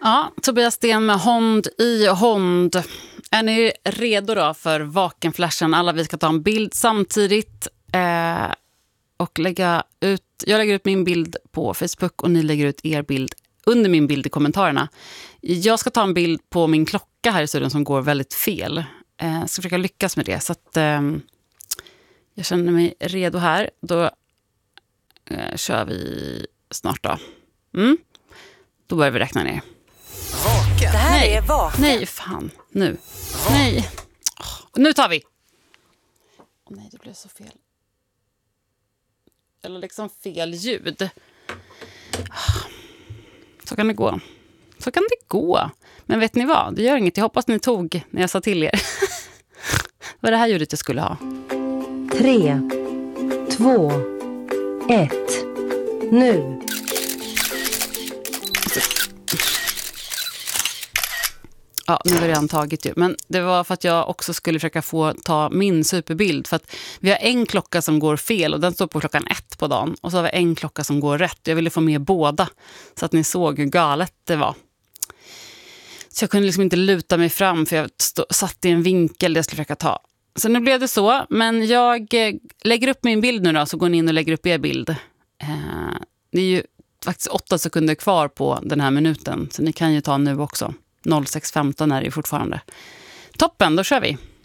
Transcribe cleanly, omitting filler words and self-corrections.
Ja, Tobias Sten med Hond i Hond. Är ni redo då för vakenflashen? Alla vi ska ta en bild samtidigt och lägga ut. Jag lägger ut min bild på Facebook och ni lägger ut er bild under min bild i kommentarerna. Jag ska ta en bild på min klocka här i studion som går väldigt fel. Jag ska försöka lyckas med det, så att jag känner mig redo här. Då kör vi snart då. Då börjar vi räkna ner. Vaken. Det här är vaken. Nej, fan. Nu. Nej. Nu tar vi. Nej, det blev så fel. Eller liksom fel ljud. Så kan det gå. Så kan det gå. Men vet ni vad? Det gör inget. Jag hoppas ni tog när jag sa till er. Vad är det här ljudet jag skulle ha? 3, 2, 1. Nu. Ja, nu har jag redan tagit ju. Men det var för att jag också skulle försöka få ta min superbild. För att vi har en klocka som går fel och den står på 1:00 på dagen. Och så har vi en klocka som går rätt. Jag ville få med båda så att ni såg hur galet det var. Så jag kunde liksom inte luta mig fram för jag satt i en vinkel där jag skulle försöka ta. Så nu blev det så. Men jag lägger upp min bild nu då, så går ni in och lägger upp er bild. Det är ju faktiskt 8 sekunder kvar på den här minuten. Så ni kan ju ta nu också. 06:15 är det ju fortfarande. Toppen, då kör vi.